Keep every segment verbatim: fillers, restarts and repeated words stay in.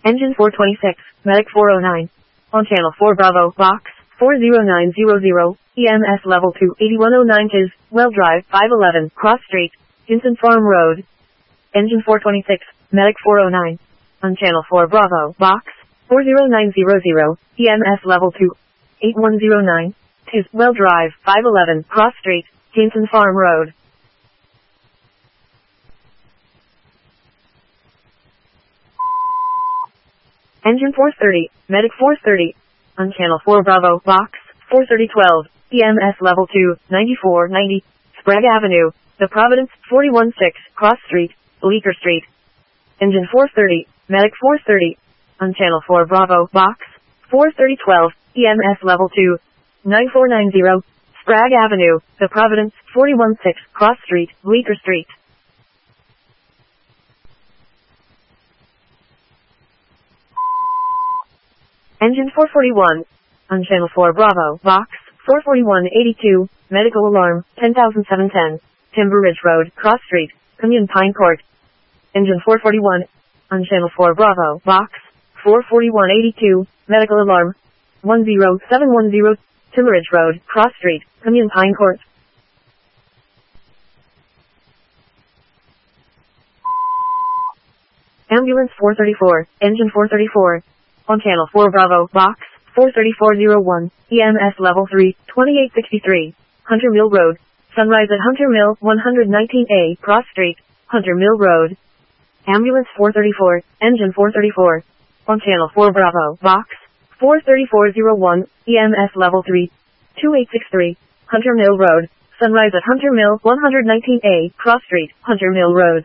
Engine four twenty-six, Medic four oh nine. On Channel four Bravo, Box, four zero nine zero zero, E M S Level two, eighty-one oh nine Tis, Well Drive, five eleven, Cross Street, Hinton Farm Road. Engine four twenty-six, Medic four oh nine. On Channel four Bravo, Box, four zero nine zero zero, E M S Level two, eighty-one oh nine, Tis, Well Drive, five eleven, Cross Street, Hinton Farm Road. Engine four thirty, Medic four thirty. On Channel four Bravo, Box, four thirty twelve, E M S Level two, ninety-four ninety, Sprague Avenue, The Providence, forty-one six, Cross Street, Bleecker Street. Engine four thirty, Medic four thirty. On Channel four Bravo, Box, four thirty twelve, E M S Level two, ninety-four ninety, Sprague Avenue, The Providence, forty-one six, Cross Street, Bleecker Street. Engine four forty-one. On Channel four Bravo, Box, four forty-one eighty-two, Medical Alarm, ten thousand seven ten, Timber Ridge Road, Cross Street, Commune Pine Court. Engine four forty-one. On Channel four Bravo, Box, four forty-one eighty-two, Medical Alarm, one zero seven one zero, Timber Ridge Road, Cross Street, Commune Pine Court. Ambulance four thirty-four, Engine four thirty-four. On Channel four Bravo, Box, four thirty-four oh one, E M S Level three, twenty-eight sixty-three, Hunter Mill Road. Sunrise at Hunter Mill, one nineteen A, Cross Street, Hunter Mill Road. Ambulance four thirty-four, Engine four thirty-four. On Channel four Bravo, Box, four thirty-four oh one, E M S Level three, twenty-eight sixty-three, Hunter Mill Road. Sunrise at Hunter Mill, one nineteen A, Cross Street, Hunter Mill Road.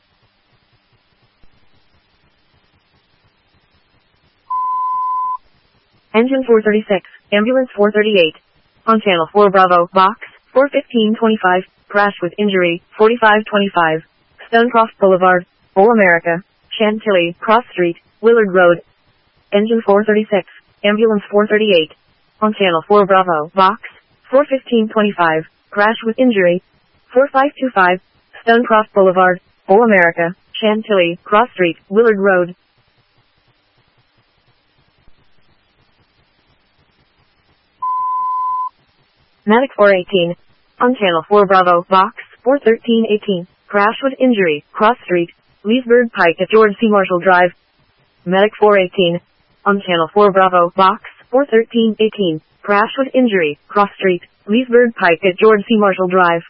Engine four thirty-six, Ambulance four thirty-eight. On Channel four Bravo, Box, four fifteen twenty-five, Crash with Injury, forty-five twenty-five, Stonecroft Boulevard, All America, Chantilly, Cross Street, Willard Road. Engine four thirty-six, Ambulance four thirty-eight. On Channel four Bravo, Box, four fifteen twenty-five, Crash with Injury, forty-five twenty-five, Stonecroft Boulevard, All America, Chantilly, Cross Street, Willard Road. Medic four eighteen. On Channel four Bravo, Box, four thirteen eighteen, Crash with Injury, Cross Street, Leesburg Pike at George C. Marshall Drive. Medic four eighteen. On Channel four Bravo, Box, four thirteen eighteen, Crash with Injury, Cross Street, Leesburg Pike at George C. Marshall Drive.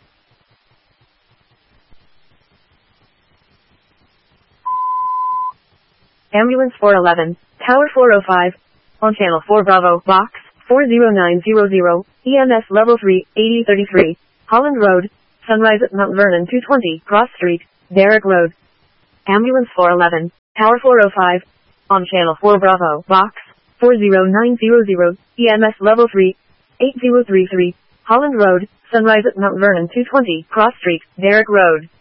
Ambulance four eleven, Tower four oh five. On Channel four Bravo, Box, four zero nine zero zero, E M S Level three, eighty thirty-three, Holland Road. Sunrise at Mount Vernon, two twenty, Cross Street, Derrick Road. Ambulance four eleven, Tower four oh five. On Channel four Bravo, Box, four zero nine zero zero, E M S Level three, eighty thirty-three, Holland Road. Sunrise at Mount Vernon, two twenty, Cross Street, Derrick Road.